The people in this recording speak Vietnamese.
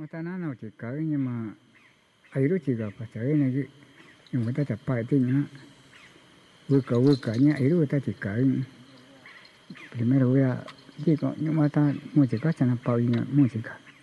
mà ta nói nào chỉ cỡ nhưng mà ấy đó chỉ gặp phải thế này chứ nhưng mà ta chập bài tin nhá vừa cỡ nhá ấy đó ta chỉ cỡ thì mấy đứa chỉ có nhưng mà ta mua chỉ có chăn bao nhiêu mua chỉ cả